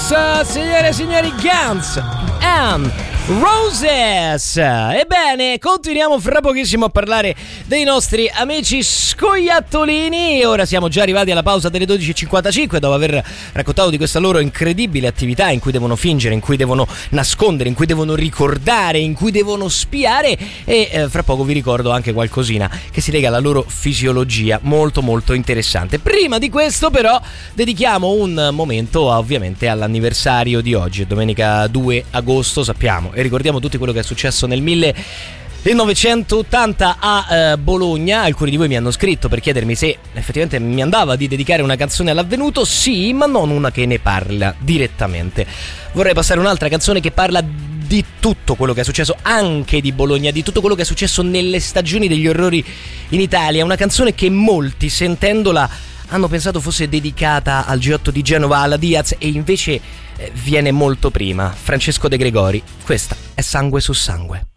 signore e signori, Guns and Roses. Ebbene, continuiamo fra pochissimo a parlare dei nostri amici scoiattolini. Ora siamo già arrivati alla pausa delle 12.55 dopo aver raccontato di questa loro incredibile attività in cui devono fingere, in cui devono nascondere, in cui devono ricordare, in cui devono spiare e fra poco vi ricordo anche qualcosina che si lega alla loro fisiologia, molto molto interessante. Prima di questo però dedichiamo un momento ovviamente all'anniversario di oggi, domenica 2 agosto, sappiamo e ricordiamo tutto quello che è successo nel 1980 a Bologna. Alcuni di voi mi hanno scritto per chiedermi se effettivamente mi andava di dedicare una canzone all'avvenuto. Sì, ma non una che ne parla direttamente. Vorrei passare un'altra canzone che parla di tutto quello che è successo, anche di Bologna, di tutto quello che è successo nelle stagioni degli orrori in Italia. Una canzone che molti, sentendola, hanno pensato fosse dedicata al G8 di Genova, alla Diaz, e invece viene molto prima. Francesco De Gregori, questa è Sangue su Sangue.